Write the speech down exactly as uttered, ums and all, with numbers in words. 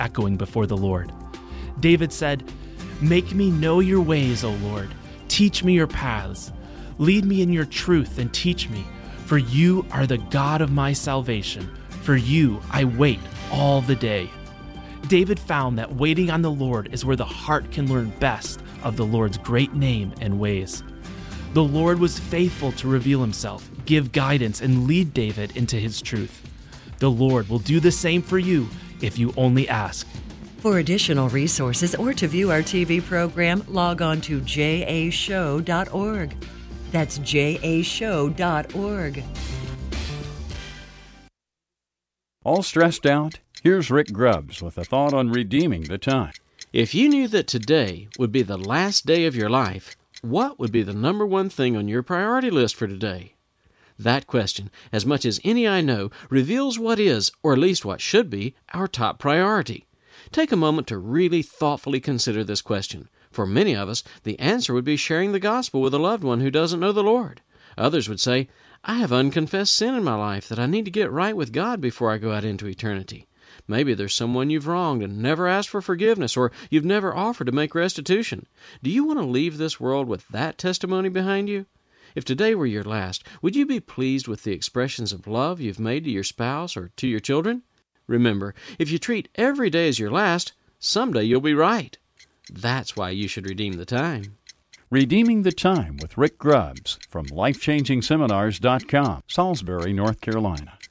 echoing before the Lord. David said, "Make me know your ways, O Lord. Teach me your paths. Lead me in your truth and teach me, for you are the God of my salvation. For you I wait all the day." David found that waiting on the Lord is where the heart can learn best of the Lord's great name and ways. The Lord was faithful to reveal himself, give guidance, and lead David into his truth. The Lord will do the same for you if you only ask. For additional resources or to view our T V program, log on to j a show dot org. That's j a show dot org. All stressed out? Here's Rick Grubbs with a thought on redeeming the time. If you knew that today would be the last day of your life, what would be the number one thing on your priority list for today? That question, as much as any I know, reveals what is, or at least what should be, our top priority. Take a moment to really thoughtfully consider this question. For many of us, the answer would be sharing the gospel with a loved one who doesn't know the Lord. Others would say, I have unconfessed sin in my life that I need to get right with God before I go out into eternity. Maybe there's someone you've wronged and never asked for forgiveness, or you've never offered to make restitution. Do you want to leave this world with that testimony behind you? If today were your last, would you be pleased with the expressions of love you've made to your spouse or to your children? Remember, if you treat every day as your last, someday you'll be right. That's why you should redeem the time. Redeeming the Time with Rick Grubbs from life changing seminars dot com, Salisbury, North Carolina.